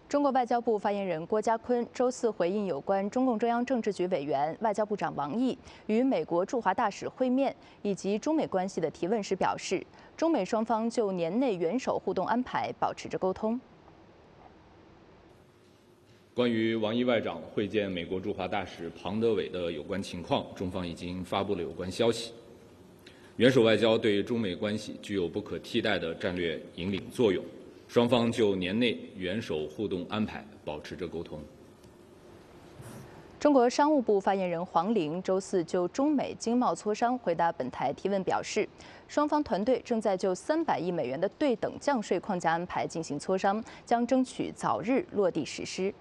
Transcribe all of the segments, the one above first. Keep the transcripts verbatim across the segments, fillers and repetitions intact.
中国外交部发言人郭家坤周四回应有关中共中央政治局委员、外交部长王毅与美国驻华大使会面以及中美关系的提问时表示，中美双方就年内元首互动安排保持着沟通。 关于王毅外长会见美国驻华大使庞德伟的有关情况，中方已经发布了有关消息。元首外交对中美关系具有不可替代的战略引领作用。 双方就年内元首互动安排保持着沟通。 中国商务部发言人黄玲周四就中美经贸磋商回答本台提问表示，双方团队正在就三百亿美元的对等降税框架安排进行磋商，将争取早日落地实施。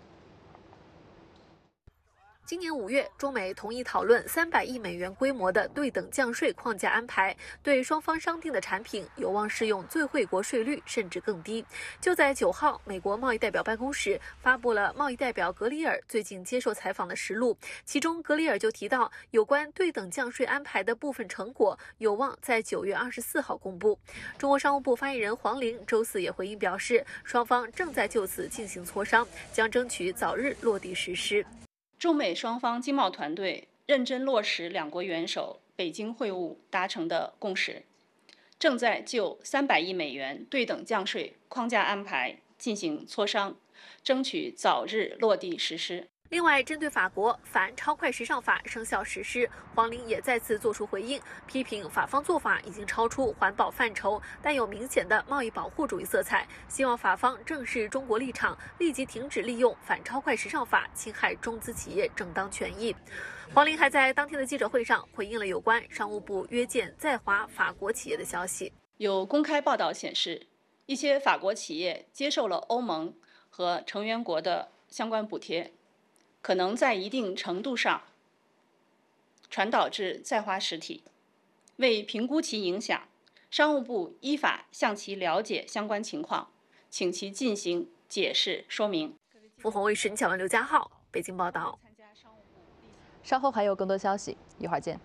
今年五月，中美同意讨论三百亿美元规模的对等降税框架安排，对双方商定的产品有望适用最惠国税率，甚至更低。就在九号，美国贸易代表办公室发布了贸易代表格里尔最近接受采访的实录，其中格里尔就提到，有关对等降税安排的部分成果有望在九月二十四号公布。中国商务部发言人黄玲周四也回应表示，双方正在就此进行磋商，将争取早日落地实施。 中美双方经贸团队认真落实两国元首北京会晤达成的共识，正在就三百亿美元对等降税框架安排进行磋商，争取早日落地实施。 另外，针对法国反超快时尚法生效实施，黄玲也再次作出回应，批评法方做法已经超出环保范畴，带有明显的贸易保护主义色彩，希望法方正视中国立场，立即停止利用反超快时尚法侵害中资企业正当权益。黄玲还在当天的记者会上回应了有关商务部约见在华法国企业的消息。 有公开报道显示，一些法国企业接受了欧盟和成员国的相关补贴。 可能在一定程度上传导至在华实体。为评估其影响，商务部依法向其了解相关情况，请其进行解释说明。 凤凰卫视小文、刘家浩北京报道。 稍后还有更多消息，一会儿见。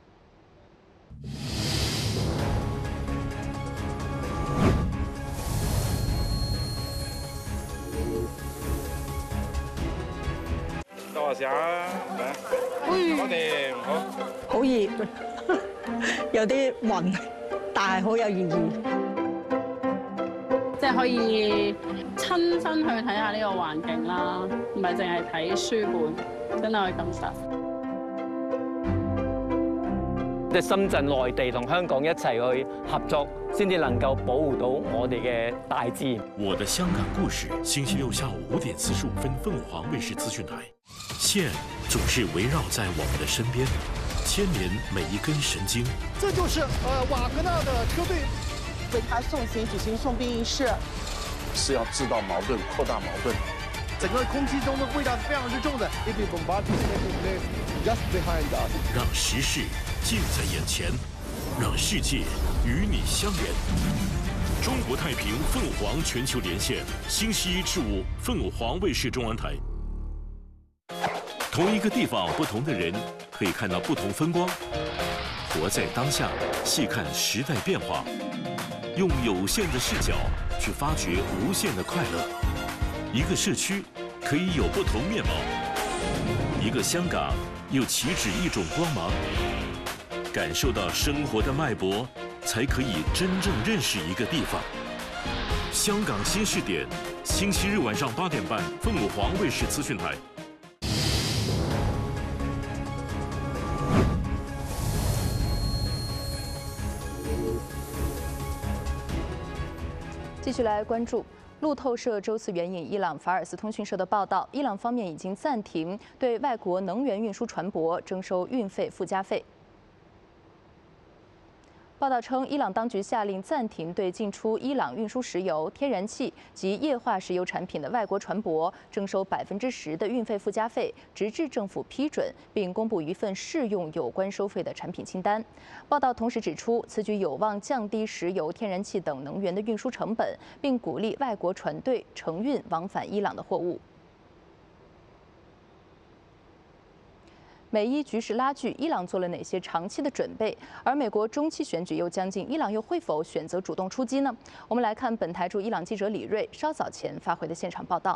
到下嚟，我哋唔好。 好熱，有啲暈，但係好有意義。 即係可以親身去睇下呢個環境啦，唔係淨係睇書本，真係去感受。 即係深圳、內地同香港一齊去合作，先至能夠保護到我哋嘅大自然。 我的香港故事，星期六下午五點四十五分，鳳凰衛視資訊台。 線總是圍繞在我們的身邊，牽連每一根神經。 這就是呃瓦格納的車隊為他送行舉行送殯儀式， 是要製造矛盾、擴大矛盾。 整個空氣中的味道是非常之重的。 讓時事近在眼前，讓世界與你相連。中國太平鳳凰全球連線，星期一至五，鳳凰衛視中文台。 同一個地方，不同的人，可以看到不同風光。活在當下，細看時代變化，用有限的視角去發掘無限的快樂。一個社區可以有不同面貌，一個香港又豈止一種光芒。感受到生活的脈搏，才可以真正認識一個地方。香港新視點，星期日晚上八點半，鳳凰衛視資訊台。 继续来关注，路透社周四援引伊朗法尔斯通讯社的报道，伊朗方面已经暂停对外国能源运输船舶征收运费附加费。报道称，伊朗当局下令暂停对进出伊朗运输石油、天然气及液化石油产品的外国船舶征收百分之十的运费附加费，直至政府批准，并公布一份适用有关收费的产品清单。报道同时指出，此举有望降低石油、天然气等能源的运输成本，并鼓励外国船队承运往返伊朗的货物。 美伊局势拉锯，伊朗做了哪些长期的准备？而美国中期选举又将近，伊朗又会否选择主动出击呢？我们来看本台驻伊朗记者李瑞稍早前发回的现场报道。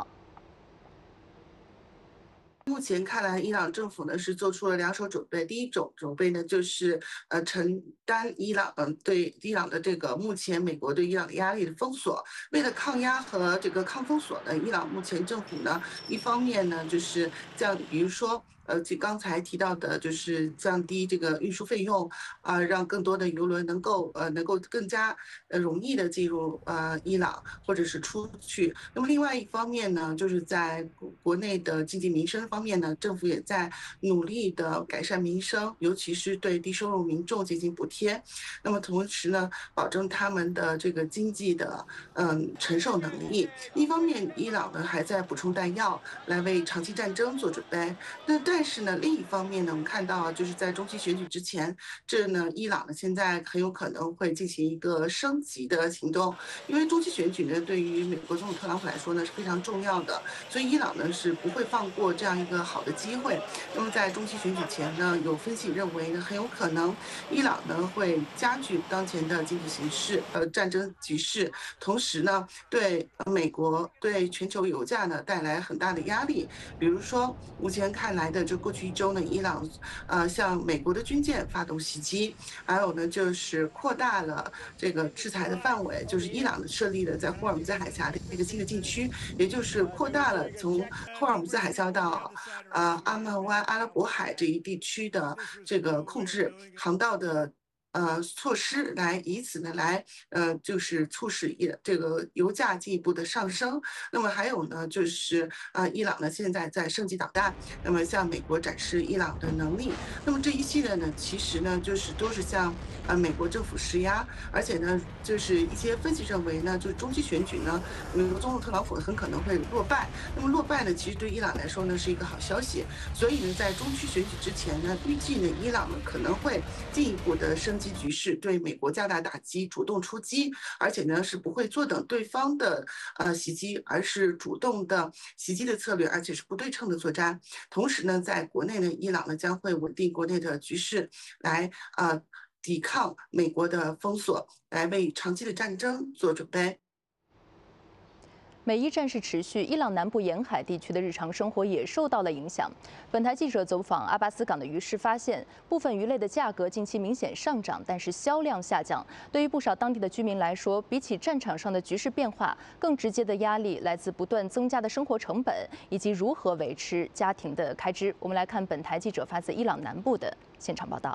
目前看来，伊朗政府呢是做出了两手准备。第一种准备呢，就是呃承担伊朗嗯、呃、对伊朗的这个目前美国对伊朗的压力的封锁。为了抗压和这个抗封锁呢，伊朗目前政府呢一方面呢就是降，比如说。 呃，就刚才提到的，就是降低这个运输费用，啊、呃，让更多的邮轮能够呃能够更加呃容易的进入呃伊朗或者是出去。那么另外一方面呢，就是在国内的经济民生方面呢，政府也在努力的改善民生，尤其是对低收入民众进行补贴。那么同时呢，保证他们的这个经济的嗯承受能力。一方面，伊朗呢还在补充弹药，来为长期战争做准备。那但 但是呢，另一方面呢，我们看到就是在中期选举之前，这呢，伊朗呢现在很有可能会进行一个升级的行动，因为中期选举呢，对于美国总统特朗普来说呢是非常重要的，所以伊朗呢是不会放过这样一个好的机会。那么在中期选举前呢，有分析认为呢，很有可能伊朗呢会加剧当前的经济形势，呃，战争局势，同时呢，对美国对全球油价呢带来很大的压力。比如说，目前看来的。 就过去一周呢，伊朗呃向美国的军舰发动袭击，还有呢就是扩大了这个制裁的范围，就是伊朗设立了在霍尔木兹海峡的一个新的禁区，也就是扩大了从霍尔木兹海峡到呃阿曼湾、阿拉伯海这一地区的这个控制航道的。 呃，措施来以此呢来呃，就是促使伊这个油价进一步的上升。那么还有呢，就是呃，伊朗呢现在在升级导弹，那么向美国展示伊朗的能力。那么这一系列呢，其实呢就是都是向呃美国政府施压，而且呢，就是一些分析认为呢，就是中期选举呢，美国总统特朗普很可能会落败。那么落败呢，其实对伊朗来说呢是一个好消息。所以呢，在中期选举之前呢，预计呢，伊朗呢可能会进一步的升级。 局势对美国加大打击，主动出击，而且呢是不会坐等对方的呃袭击，而是主动的袭击的策略，而且是不对称的作战。同时呢，在国内呢，伊朗呢将会稳定国内的局势，来呃抵抗美国的封锁，来为长期的战争做准备。 美伊战事持续，伊朗南部沿海地区的日常生活也受到了影响。本台记者走访阿巴斯港的鱼市，发现部分鱼类的价格近期明显上涨，但是销量下降。对于不少当地的居民来说，比起战场上的局势变化，更直接的压力来自不断增加的生活成本以及如何维持家庭的开支。我们来看本台记者发自伊朗南部的现场报道。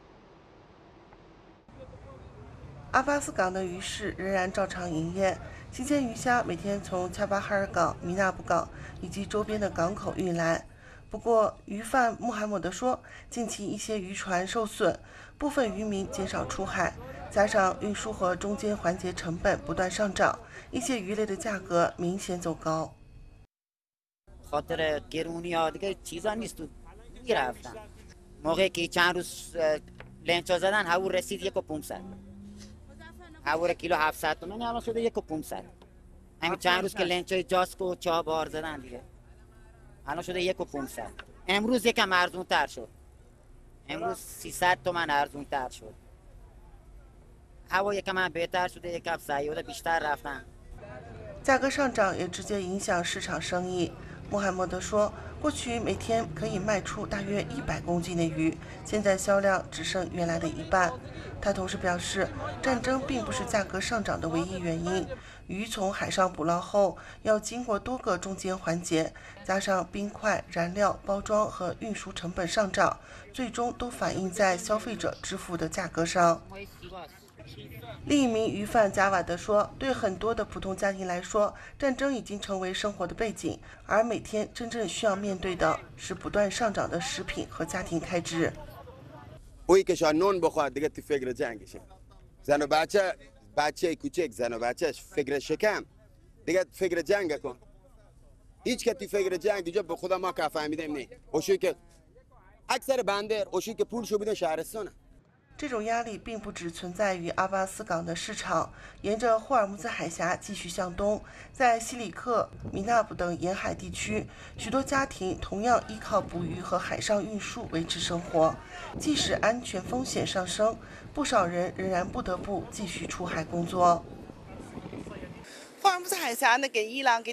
阿巴斯港的鱼市仍然照常营业，新鲜鱼虾每天从恰巴哈尔港、米纳布港以及周边的港口运来。不过，鱼贩穆罕默德说，近期一些渔船受损，部分渔民减少出海，加上运输和中间环节成本不断上涨，一些鱼类的价格明显走高。 حواله کیلو هفتصد تومن الان شده یک و پانصد همین چند روز که لنچای جاسکو چهار بار زدن دیگه الان شده یک و پانصد امروز یکم ارزون تر شد امروز سیصد تومن ارزون تر شد هوا یکم هم بهتر شده یکم سیاده بیشتر رفتن 价格上涨也直接影响市场生意。穆罕默德说，过去每天可以卖出大约一百公斤的鱼，现在销量只剩原来的一半。他同时表示，战争并不是价格上涨的唯一原因。鱼从海上捕捞后，要经过多个中间环节，加上冰块、燃料、包装和运输成本上涨，最终都反映在消费者支付的价格上。 另一名鱼贩加瓦德说：“对很多的普通家庭来说，战争已经成为生活的背景，而每天真正需要面对的是不断上涨的食品和家庭开支。” اویی که شاید نون بخواد دیگه تو فکر جنگشه. زن و بچه بچه کوچک زن و بچهش فکر شکم دیگه فکر جنگ کن. هیچ که تو فکر جنگ دیگه به خدا ما که فهمیدیم نه. اوشو که اکثر بنده اوشو که پولشو بدن شهرستانه. 这种压力并不只存在于阿巴斯港的市场，沿着霍尔木兹海峡继续向东，在西里克、米纳布等沿海地区，许多家庭同样依靠捕鱼和海上运输维持生活。即使安全风险上升，不少人仍然不得不继续出海工作。霍尔木兹海峡呢，给伊朗给